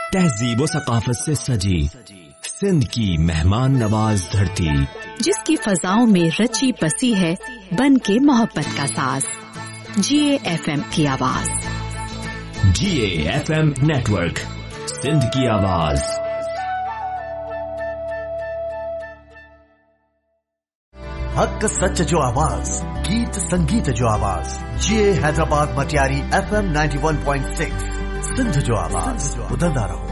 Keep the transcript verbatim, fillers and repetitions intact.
तहजीब व सकाफत से सजी सिंध की मेहमान नवाज धरती, जिसकी फजाओं में रची बसी है बन के मोहब्बत का साज। जीए एफएम की आवाज। जीए एफएम नेटवर्क, सिंध की आवाज। हक सच जो आवाज, गीत संगीत जो आवाज। जीए Hyderabad Matiari FM ninety one point six, Sindh जो आवाज। बुलंदा रहो।